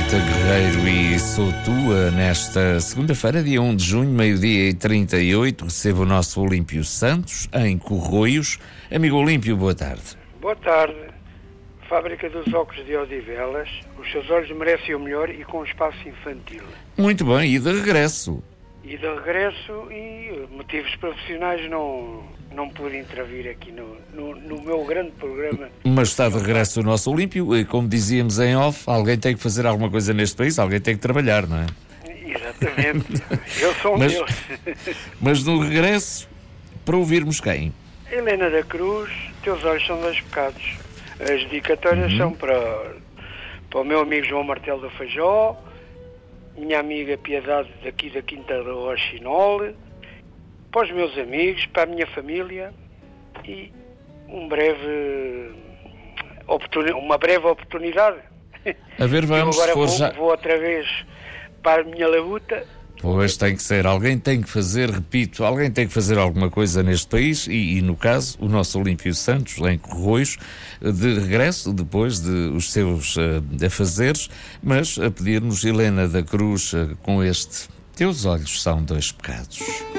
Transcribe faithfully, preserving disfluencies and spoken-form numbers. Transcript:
Rita Guerreiro e Sou Tua. Nesta segunda-feira, dia um de junho, meio-dia e trinta e oito, recebo o nosso Olímpio Santos, em Corroios. Amigo Olímpio, boa tarde. Boa tarde. Fábrica dos Óculos de Odivelas. Os seus olhos merecem o melhor e com espaço infantil. Muito bem, e de regresso? E de regresso, e motivos profissionais não, não pude intervir aqui no, no, no meu grande programa. Mas está de regresso o nosso Olímpio, e como dizíamos em off, alguém tem que fazer alguma coisa neste país, alguém tem que trabalhar, não é? Exatamente. Eu sou um mas, deles. Mas no regresso, para ouvirmos quem? Helena da Cruz, Teus Olhos São Dois Pecados. As dedicatórias uhum. são para, para o meu amigo João Martelo da Feijó, minha amiga Piedade daqui da Quinta do Roxinol, para os meus amigos, para a minha família e um breve oportuni- uma breve oportunidade. A ver, vamos, Eu agora for vou, já... vou outra vez para a minha labuta. Pois tem que ser, alguém tem que fazer, repito, alguém tem que fazer alguma coisa neste país e, e no caso, o nosso Olímpio Santos, lá em Corroios, de regresso, depois de os seus uh, afazeres, mas a pedir-nos Helena da Cruz uh, com este Teus Olhos São Dois Pecados.